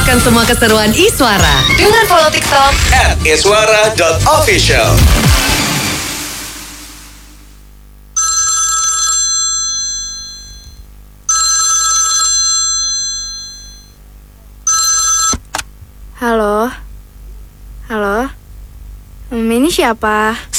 mendapatkan semua keseruan Iswara dengan follow TikTok @iswara.official. Halo? Halo? Ini siapa?